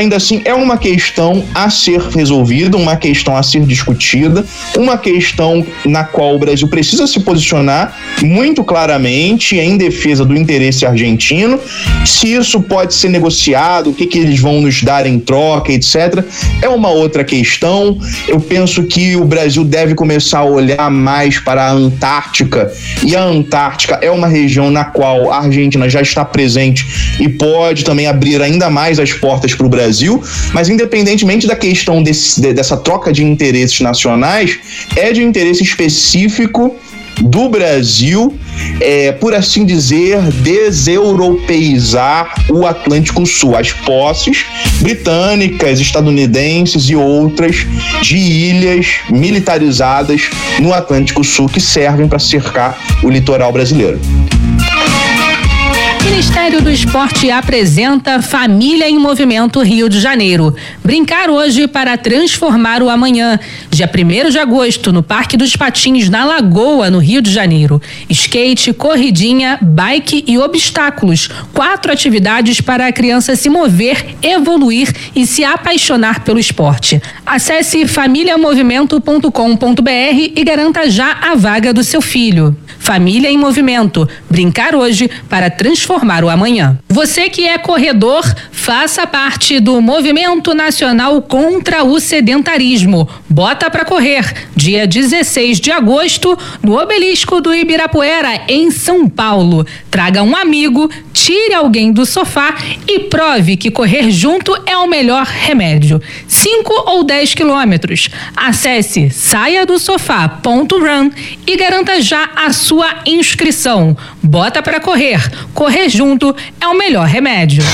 ainda assim é uma questão a ser resolvida, uma questão a ser discutida, uma questão na qual o Brasil precisa se posicionar muito claramente em defesa do interesse argentino. Se isso pode ser negociado, o que eles vão nos dar em troca, etc., é uma outra questão. Eu penso que o Brasil deve começar a olhar mais para a Antártica, e a Antártica é uma região na qual a Argentina já está presente e pode também abrir ainda mais as portas para o Brasil, mas independentemente da questão dessa troca de interesses nacionais, é de interesse específico do Brasil, por assim dizer, deseuropeizar o Atlântico Sul, as posses britânicas, estadunidenses e outras de ilhas militarizadas no Atlântico Sul que servem para cercar o litoral brasileiro. Ministério do Esporte apresenta Família em Movimento Rio de Janeiro. Brincar hoje para transformar o amanhã. Dia 1º de agosto, no Parque dos Patins, na Lagoa, no Rio de Janeiro. Skate, corridinha, bike e obstáculos. 4 atividades para a criança se mover, evoluir e se apaixonar pelo esporte. Acesse familiamovimento.com.br e garanta já a vaga do seu filho. Família em Movimento. Brincar hoje para transformar o amanhã. Você que é corredor, faça parte do Movimento Nacional contra o Sedentarismo. Bota pra correr. Dia 16 de agosto, no Obelisco do Ibirapuera, em São Paulo. Traga um amigo, tire alguém do sofá e prove que correr junto é o melhor remédio. 5 ou 10 quilômetros. Acesse saiadosofá.run e garanta já a sua inscrição. Bota pra correr. Correr junto é o melhor remédio.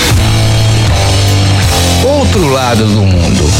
Outro lado do mundo.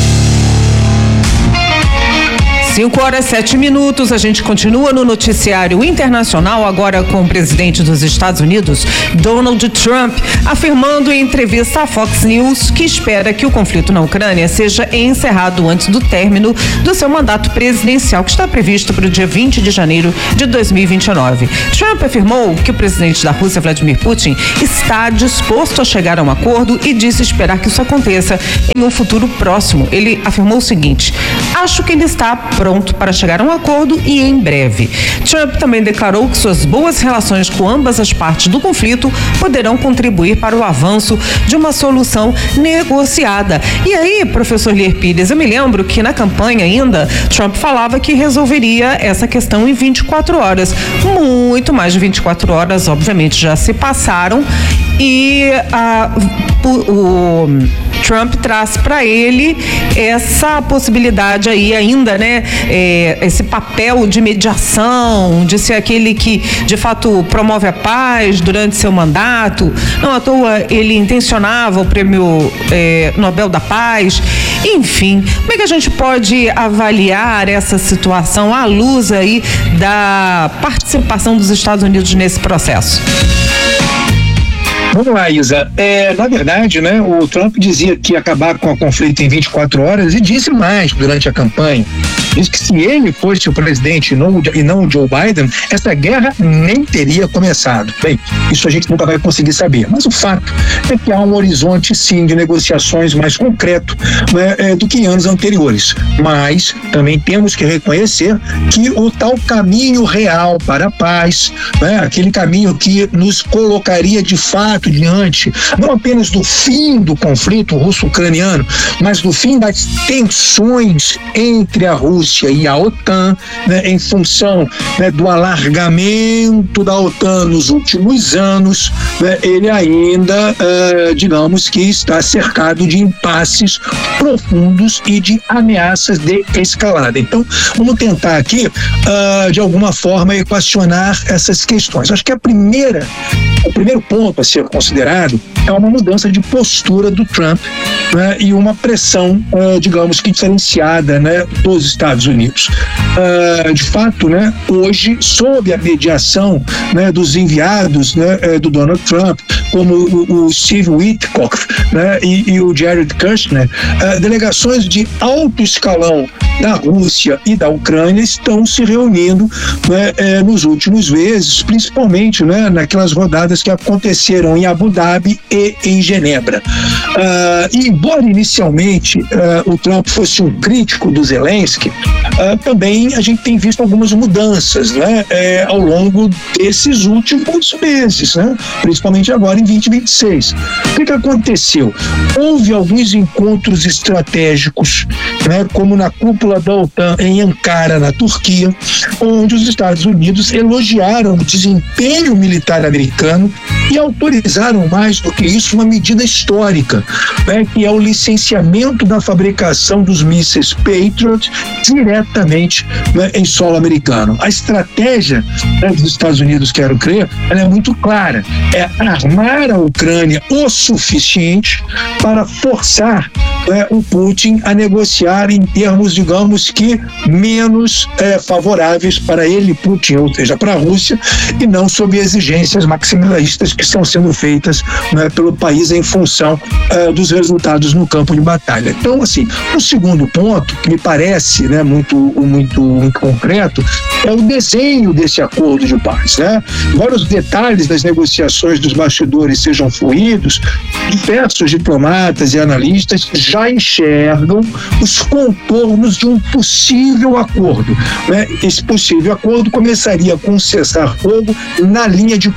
5h07. A gente continua no noticiário internacional, agora com o presidente dos Estados Unidos, Donald Trump, afirmando em entrevista à Fox News que espera que o conflito na Ucrânia seja encerrado antes do término do seu mandato presidencial, que está previsto para o dia 20 de janeiro de 2029. Trump afirmou que o presidente da Rússia, Vladimir Putin, está disposto a chegar a um acordo e disse esperar que isso aconteça em um futuro próximo. Ele afirmou o seguinte: acho que ele está pronto para chegar a um acordo e em breve. Trump também declarou que suas boas relações com ambas as partes do conflito poderão contribuir para o avanço de uma solução negociada. E aí, professor Lier Pires, eu me lembro que na campanha ainda, Trump falava que resolveria essa questão em 24 horas. Muito mais de 24 horas, obviamente, já se passaram e o Trump traz para ele essa possibilidade aí ainda, né? Esse papel de mediação, de ser aquele que de fato promove a paz durante seu mandato. Não à toa ele intencionava o prêmio Nobel da Paz. Enfim, como é que a gente pode avaliar essa situação à luz aí da participação dos Estados Unidos nesse processo? Vamos lá, Isa. Na verdade, né, o Trump dizia que ia acabar com o conflito em 24 horas e disse mais durante a campanha. Disse que se ele fosse o presidente e não o Joe Biden, essa guerra nem teria começado. Bem, isso a gente nunca vai conseguir saber. Mas o fato é que há um horizonte, sim, de negociações mais concreto, né, do que em anos anteriores. Mas também temos que reconhecer que o tal caminho real para a paz, né, aquele caminho que nos colocaria de fato diante, não apenas do fim do conflito russo-ucraniano, mas do fim das tensões entre a Rússia e a OTAN, né, em função, né, do alargamento da OTAN nos últimos anos, né, ele ainda, digamos que está cercado de impasses profundos e de ameaças de escalada. Então, vamos tentar aqui, de alguma forma, equacionar essas questões. Acho que o primeiro ponto a ser considerado é uma mudança de postura do Trump, né, e uma pressão, digamos que diferenciada, né, dos Estados Unidos. De fato, né, hoje, sob a mediação, né, dos enviados, né, do Donald Trump, como o Steve Witkoff, né, e o Jared Kushner, delegações de alto escalão da Rússia e da Ucrânia estão se reunindo, né, nos últimos meses, principalmente, né, naquelas rodadas que aconteceram em Abu Dhabi e em Genebra. E embora inicialmente o Trump fosse um crítico do Zelensky, também a gente tem visto algumas mudanças, né, ao longo desses últimos meses, né, principalmente agora em 2026. O que aconteceu? Houve alguns encontros estratégicos, né, como na cúpula da OTAN em Ankara, na Turquia, onde os Estados Unidos elogiaram o desempenho militar americano e autorizaram, mais do que isso, uma medida histórica, né, que é o licenciamento da fabricação dos mísseis Patriot diretamente, né, em solo americano. A estratégia, né, dos Estados Unidos, quero crer, ela é muito clara: é armar a Ucrânia o suficiente para forçar, né, o Putin a negociar em termos, digamos que, menos favoráveis para ele, Putin, ou seja, para a Rússia, e não sob exigências maximalistas que estão sendo feitas, né, pelo país em função dos resultados no campo de batalha. Então, assim, o segundo ponto, que me parece, né, muito concreto, é o desenho desse acordo de paz, né? Embora os detalhes das negociações dos bastidores sejam fluidos, diversos diplomatas e analistas já enxergam os contornos de um possível acordo, né? Esse possível acordo começaria com um cessar-fogo na linha de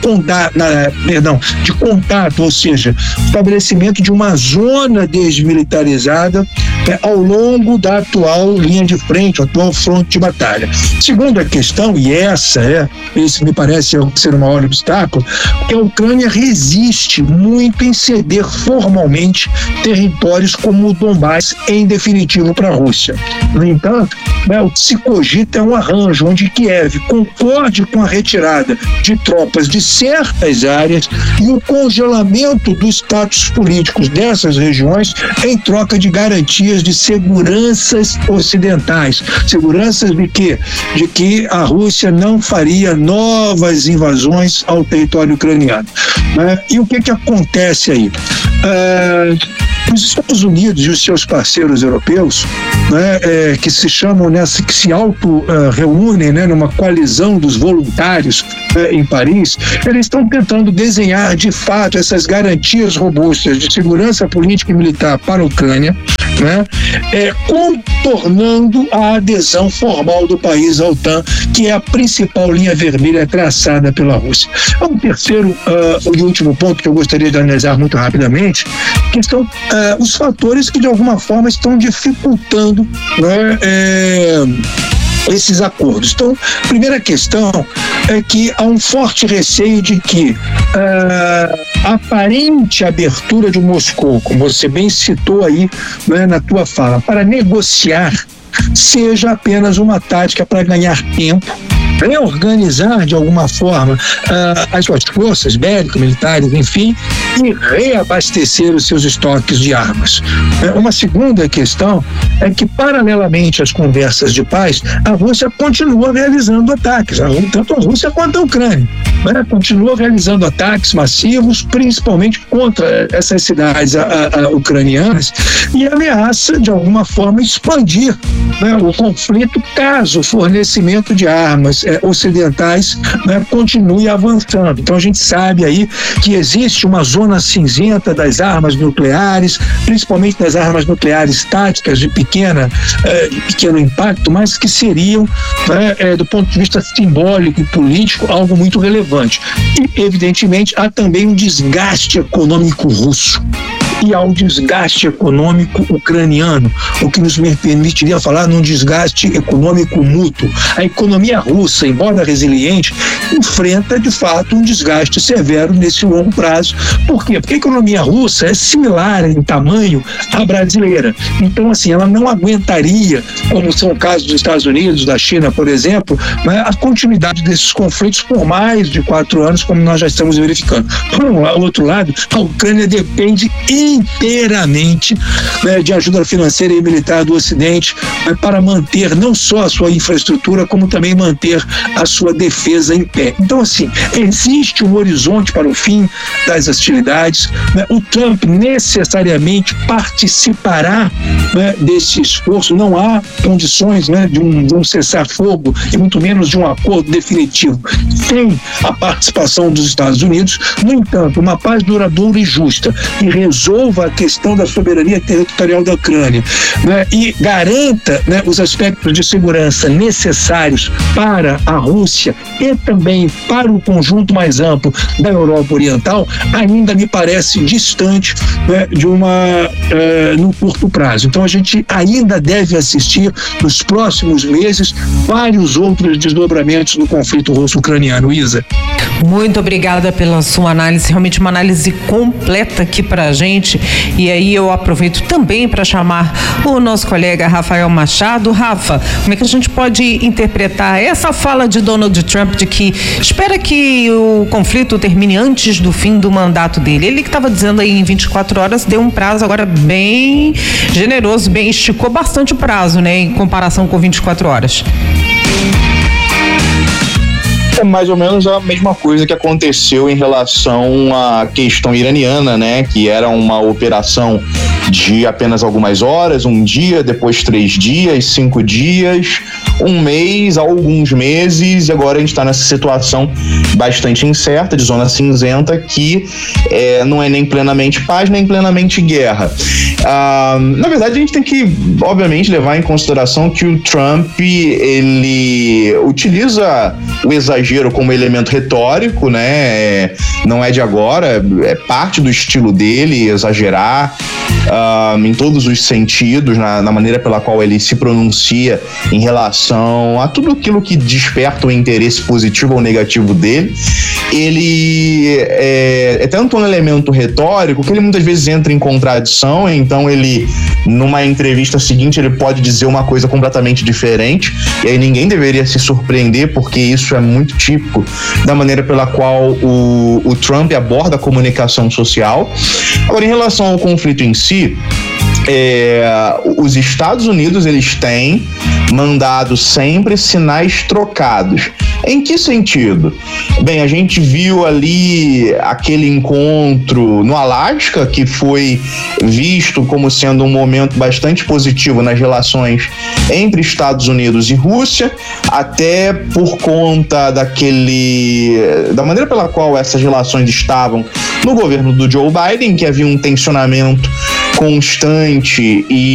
contato, ou seja, estabelecimento de uma zona desmilitarizada, ao longo da atual linha de frente, atual fronte de batalha. Segunda questão, e esse me parece ser o maior obstáculo, que a Ucrânia resiste muito em ceder formalmente territórios como o Donbás, em definitivo, para a Rússia. No entanto, o que se cogita é um arranjo onde Kiev concorde com a retirada de tropas de certas áreas e o congelamento dos status políticos dessas regiões em troca de garantias de seguranças ocidentais. Seguranças de quê? De que a Rússia não faria novas invasões ao território ucraniano. E o que acontece aí? Os Estados Unidos e os seus parceiros europeus, né, que se chamam que se auto-reúnem, né, numa coalizão dos voluntários, em Paris, eles estão tentando desenhar de fato essas garantias robustas de segurança política e militar para a Ucrânia, né, contornando a adesão formal do país à OTAN, que é a principal linha vermelha traçada pela Rússia. Um terceiro e último ponto que eu gostaria de analisar muito rapidamente, que são os fatores que de alguma forma estão dificultando, né, esses acordos. Então, a primeira questão é que há um forte receio de que a aparente abertura de Moscou, como você bem citou aí, né, na tua fala, para negociar, seja apenas uma tática para ganhar tempo, reorganizar de alguma forma as suas forças bélicas, militares, enfim, e reabastecer os seus estoques de armas. Uma segunda questão é que, paralelamente às conversas de paz, a Rússia continua realizando ataques, tanto a Rússia quanto a Ucrânia, né? Continua realizando ataques massivos, principalmente contra essas cidades ucranianas, e ameaça, de alguma forma, expandir, né, o conflito caso o fornecimento de armas ocidentais, né, continue avançando. Então a gente sabe aí que existe uma zona cinzenta das armas nucleares, principalmente das armas nucleares táticas de pequeno impacto, mas que seriam, né, do ponto de vista simbólico e político, algo muito relevante. E, evidentemente, há também um desgaste econômico russo e ao desgaste econômico ucraniano, o que nos permitiria falar num desgaste econômico mútuo. A economia russa, embora resiliente, enfrenta de fato um desgaste severo nesse longo prazo. Por quê? Porque a economia russa é similar em tamanho à brasileira. Então, assim, ela não aguentaria, como são o caso dos Estados Unidos, da China, por exemplo, né, a continuidade desses conflitos por mais de 4 anos, como nós já estamos verificando. Por outro lado, a Ucrânia depende inteiramente, né, de ajuda financeira e militar do Ocidente para manter não só a sua infraestrutura, como também manter a sua defesa em pé. Então, assim, existe um horizonte para o fim das hostilidades, né? O Trump necessariamente participará, né, desse esforço. Não há condições, né, de um cessar-fogo e muito menos de um acordo definitivo sem a participação dos Estados Unidos. No entanto, uma paz duradoura e justa que resolva a questão da soberania territorial da Ucrânia, né, e garanta, né, os aspectos de segurança necessários para a Rússia e também para o conjunto mais amplo da Europa Oriental, ainda me parece distante, né, de no curto prazo. Então a gente ainda deve assistir nos próximos meses vários outros desdobramentos do conflito russo-ucraniano. Isa. Muito obrigada pela sua análise, realmente uma análise completa aqui pra gente. E aí eu aproveito também para chamar o nosso colega Rafael Machado. Rafa, como é que a gente pode interpretar essa fala de Donald Trump de que espera que o conflito termine antes do fim do mandato dele? Ele que estava dizendo aí em 24 horas, deu um prazo agora bem generoso, esticou bastante o prazo, né, em comparação com 24 horas. É mais ou menos a mesma coisa que aconteceu em relação à questão iraniana, né? Que era uma operação de apenas algumas horas, um dia, depois 3 dias, 5 dias, um mês, alguns meses, e agora a gente está nessa situação bastante incerta, de zona cinzenta, que não é nem plenamente paz, nem plenamente guerra. Na verdade, a gente tem que, obviamente, levar em consideração que o Trump, ele utiliza o exagero como elemento retórico, né? Não é de agora, é parte do estilo dele exagerar em todos os sentidos, na maneira pela qual ele se pronuncia em relação a tudo aquilo que desperta o interesse positivo ou negativo dele. Ele é tanto um elemento retórico que ele muitas vezes entra em contradição, então ele, numa entrevista seguinte, ele pode dizer uma coisa completamente diferente, e aí ninguém deveria se surpreender, porque isso é muito típico da maneira pela qual o Trump aborda a comunicação social. Agora, em relação ao conflito em si, os Estados Unidos, eles têm mandado sempre sinais trocados. Em que sentido? Bem, a gente viu ali aquele encontro no Alasca, que foi visto como sendo um momento bastante positivo nas relações entre Estados Unidos e Rússia, até por conta da maneira pela qual essas relações estavam no governo do Joe Biden, que havia um tensionamento constante e